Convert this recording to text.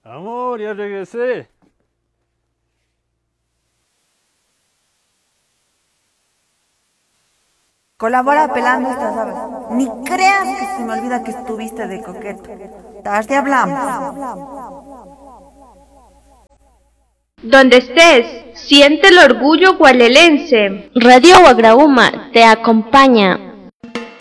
Amor, ya regresé. Colabora pelando estas habas. Ni creas que se me olvida que estuviste de coqueto. Tarde hablamos. Donde estés, siente el orgullo gualelense. Radio Guagrauma te acompaña.